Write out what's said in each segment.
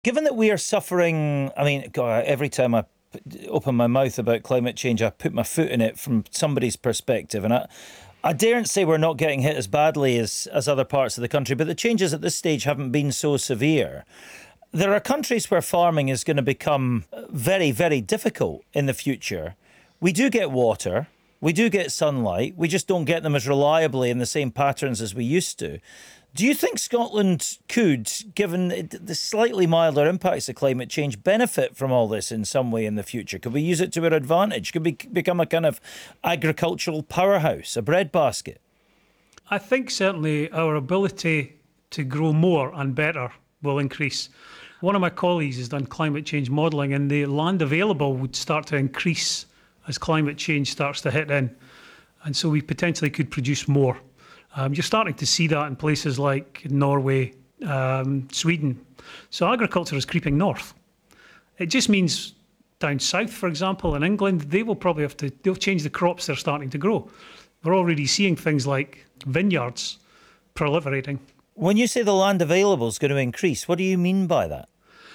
Given that we are suffering, I mean, God, every time I open my mouth about climate change, I put my foot in it from somebody's perspective. And I daren't say we're not getting hit as badly as other parts of the country, but the changes at this stage haven't been so severe. There are countries where farming is going to become very, very difficult in the future. We do get water, we do get sunlight, we just don't get them as reliably in the same patterns as we used to. Do you think Scotland could, given the slightly milder impacts of climate change, benefit from all this in some way in the future? Could we use it to our advantage? Could we become a kind of agricultural powerhouse, a breadbasket? I think certainly our ability to grow more and better will increase. One of my colleagues has done climate change modelling, and the land available would start to increase as climate change starts to hit in. And so we potentially could produce more. You're starting to see that in places like Norway, Sweden. So agriculture is creeping north. It just means down south, for example, in England, they will probably they'll change the crops they're starting to grow. We're already seeing things like vineyards proliferating. When you say the land available is going to increase, what do you mean by that?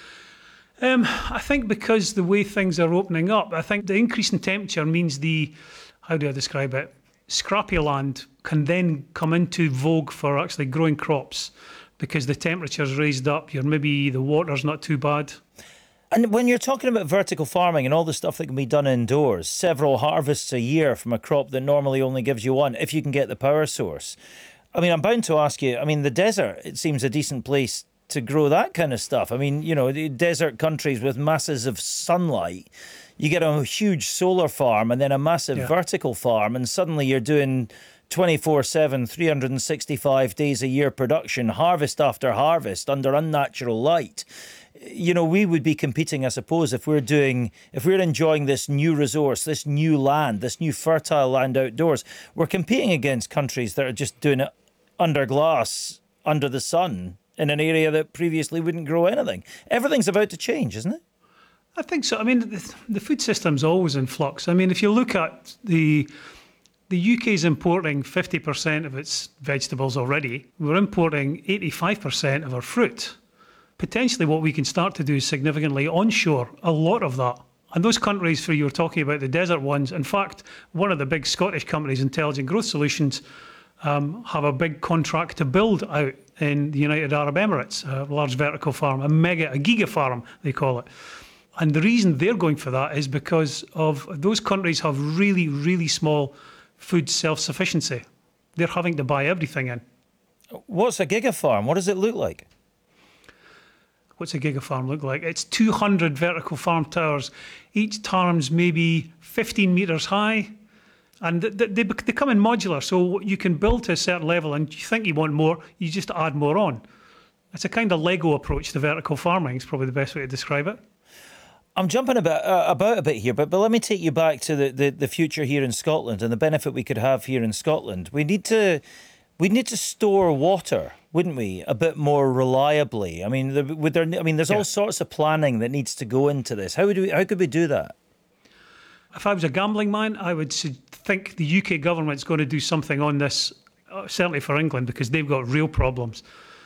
I think because the way things are opening up, I think the increase in temperature means how do I describe it? Scrappy land can then come into vogue for actually growing crops because the temperature's raised up. Maybe the water's not too bad. And when you're talking about vertical farming and all the stuff that can be done indoors, several harvests a year from a crop that normally only gives you one, if you can get the power source. I mean, I'm bound to ask you, I mean, the desert, it seems a decent place to grow that kind of stuff. I mean, the desert countries with masses of sunlight, you get a huge solar farm and then a massive vertical farm, and suddenly you're doing 24/7, 365 days a year production, harvest after harvest under unnatural light. We would be competing, I suppose, if we're enjoying this new resource, this new land, this new fertile land outdoors. We're competing against countries that are just doing it under glass, under the sun, in an area that previously wouldn't grow anything. Everything's about to change, isn't it? I think so. I mean, the food system's always in flux. I mean, if you look at the UK is importing 50% of its vegetables already. We're importing 85% of our fruit. Potentially what we can start to do is significantly onshore a lot of that. And those countries where you were talking about, the desert ones, in fact, one of the big Scottish companies, Intelligent Growth Solutions, have a big contract to build out in the United Arab Emirates, a large vertical farm, a giga farm, they call it. And the reason they're going for that is because of those countries have really, really small food self-sufficiency. They're having to buy everything in. What's a giga farm? What does it look like? What's a giga farm look like? It's 200 vertical farm towers. Each tower's maybe 15 metres high. And they come in modular, so you can build to a certain level, and you think you want more, you just add more on. It's a kind of Lego approach to vertical farming, is probably the best way to describe it. I'm jumping about a bit here, but let me take you back to the future here in Scotland and the benefit we could have here in Scotland. We need to store water, wouldn't we, a bit more reliably? I mean, there's all sorts of planning that needs to go into this. How could we do that? If I was a gambling man, I would think the UK government's going to do something on this, certainly for England, because they've got real problems.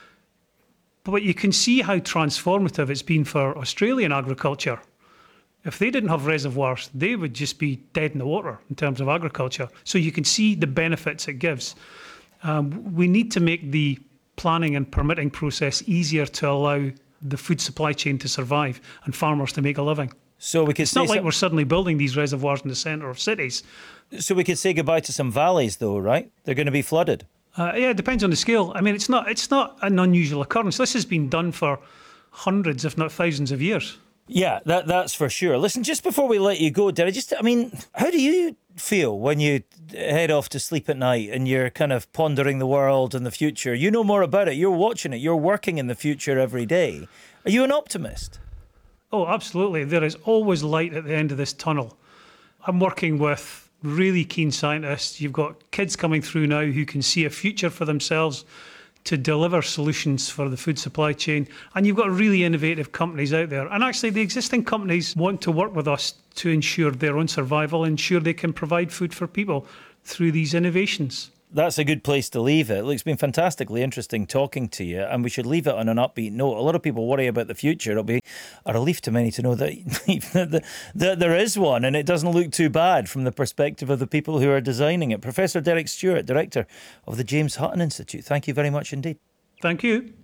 But you can see how transformative it's been for Australian agriculture. If they didn't have reservoirs, they would just be dead in the water in terms of agriculture. So you can see the benefits it gives. We need to make the planning and permitting process easier to allow the food supply chain to survive and farmers to make a living. So we could it's not like we're suddenly building these reservoirs in the centre of cities. So we could say goodbye to some valleys, though, right? They're going to be flooded. Yeah, it depends on the scale. I mean, it's not an unusual occurrence. This has been done for hundreds, if not thousands of years. Yeah, that's for sure. Listen, just before we let you go, how do you feel when you head off to sleep at night and you're kind of pondering the world and the future? You know more about it. You're watching it. You're working in the future every day. Are you an optimist? Oh, absolutely. There is always light at the end of this tunnel. I'm working with really keen scientists. You've got kids coming through now who can see a future for themselves to deliver solutions for the food supply chain. And you've got really innovative companies out there. And actually, the existing companies want to work with us to ensure their own survival, ensure they can provide food for people through these innovations. that's a good place to leave it. Look, it's been fantastically interesting talking to you, and we should leave it on an upbeat note. A lot of people worry about the future. It'll be a relief to many to know that there is one, and it doesn't look too bad from the perspective of the people who are designing it. Professor Derek Stewart, Director of the James Hutton Institute, thank you very much indeed. Thank you.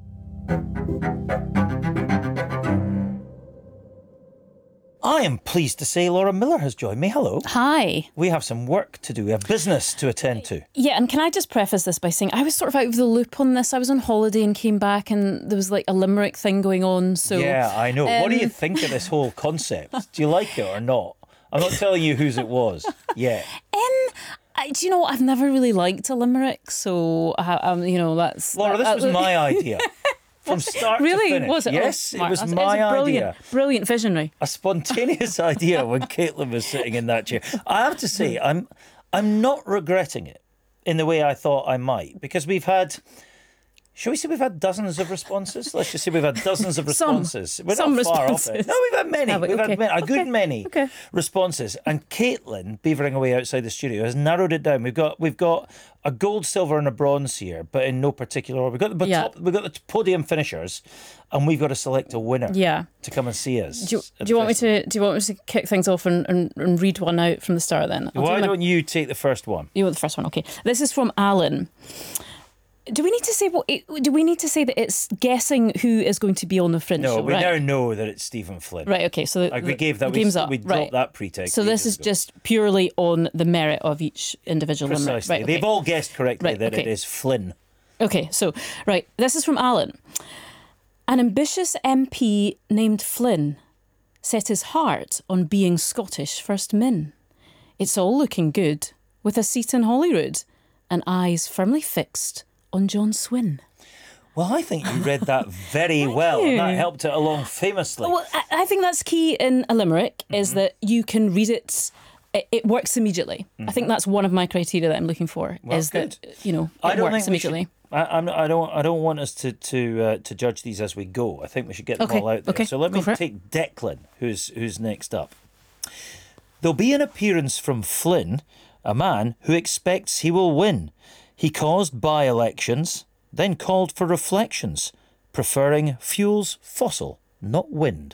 I am pleased to say Laura Miller has joined me. Hello. Hi. We have some work to do. We have business to attend to. Yeah, and can I just preface this by saying I was sort of out of the loop on this. I was on holiday and came back and there was like a limerick thing going on. So yeah, I know. What do you think of this whole concept? Do you like it or not? I'm not telling you whose it was yet. Do you know what? I've never really liked a limerick, so that's... Laura, this was my idea. From start really? to finish. Was it? Yes, oh, it was it's my idea. Brilliant visionary. A spontaneous idea when Caitlin was sitting in that chair. I have to say, I'm not regretting it in the way I thought I might, because we've had... Shall we say we've had dozens of responses? Let's just say we've had dozens of responses. We're some not far responses. off it. No, we've had many. Have we? We've Okay. had a good Okay. many Okay. responses. And Caitlin, beavering away outside the studio, has narrowed it down. We've got a gold, silver, and a bronze here, but in no particular order. We've got the podium finishers, and we've got to select a winner. Yeah. To come and see us. Do you want me to kick things off and read one out from the start then? Why don't you take the first one? You want the first one? Okay. This is from Alan. Do we need to say that it's guessing who is going to be on the Fringe No, show? we right? now know that it's Stephen Flynn. Right, okay, so We gave that. the game's up. We dropped that pretext. So this is just purely on the merit of each individual limerick. Precisely. Right, okay. They've all guessed correctly that okay. it is Flynn. Okay, so, right, this is from Alan. An ambitious MP named Flynn set his heart on being Scottish First Min. It's all looking good, with a seat in Holyrood and eyes firmly fixed on John Swin. Well, I think you read that very well, and that helped it along famously. Well, I think that's key in a limerick, is that you can read it. It works immediately. I think that's one of my criteria that I'm looking for. Well, is good. that it works immediately. I don't want us to judge these as we go. I think we should get them all out there. Okay, So let me take Declan, who's next up. There'll be an appearance from Flynn, a man who expects he will win. He caused by-elections, then called for reflections, preferring fuels fossil, not wind.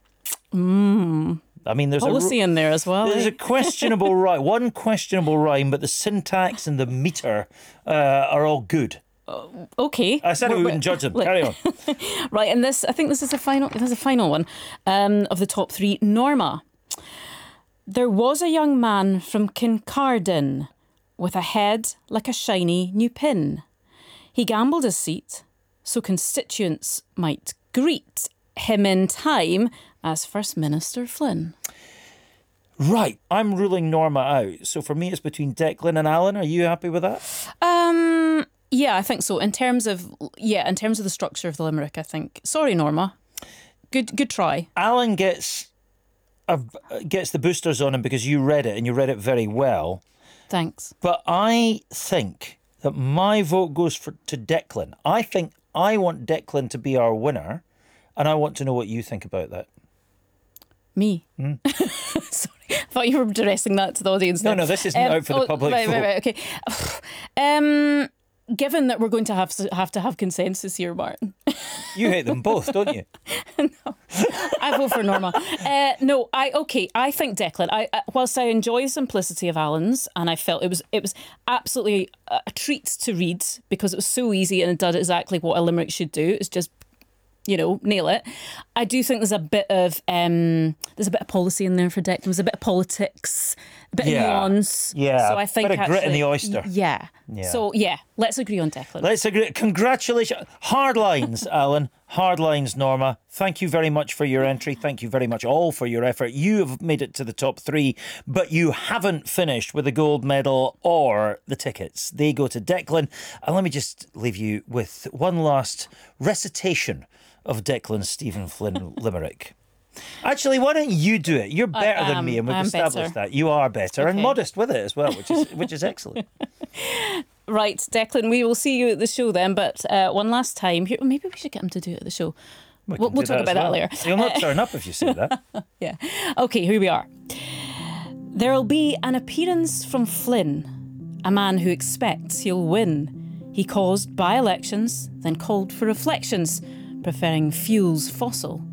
I mean, there's Policy in there as well. There's a questionable rhyme, one questionable rhyme, but the syntax and the metre are all good. Okay. I said we wouldn't judge them. Carry on. Right, and I think this is the final. This is the final one of the top three. Norma. There was a young man from Kincardine with a head like a shiny new pin. He gambled his seat so constituents might greet him in time as First Minister Flynn. Right, I'm ruling Norma out. So for me, it's between Declan and Alan. Are you happy with that? Yeah, I think so. In terms of the structure of the limerick, I think. Sorry, Norma. Good try. Alan gets the boosters on him because you read it and you read it very well. Thanks. But I think that my vote goes to Declan. I think I want Declan to be our winner, and I want to know what you think about that. Me? Sorry, I thought you were addressing that to the audience. No, this isn't out for the public vote. Right, okay. Given that we're going to have consensus here, Martin. You hate them both, don't you? No, I vote for Norma. I think Declan. Whilst I enjoy the simplicity of Alan's, and I felt it was absolutely a treat to read because it was so easy and it did exactly what a limerick should do. It's just, nail it. I do think there's a bit of policy in there for Declan. There's a bit of politics, a bit of nuance. Yeah, so I think bit of grit in the oyster. Yeah. So let's agree on Declan. Let's agree. Congratulations. Hard lines, Alan. Hard lines, Norma. Thank you very much for your entry. Thank you very much all for your effort. You have made it to the top three, but you haven't finished with the gold medal or the tickets. They go to Declan. And let me just leave you with one last recitation of Declan's Stephen Flynn limerick. Actually, why don't you do it? You're better than me, and we've established that. You are better and modest with it as well, which is excellent. Right, Declan, we will see you at the show then, but one last time. Maybe we should get him to do it at the show. We'll talk about that later. You'll not turn up if you say that. Yeah. Okay, here we are. There'll be an appearance from Flynn, a man who expects he'll win. He caused by-elections, then called for reflections, preferring fuels fossil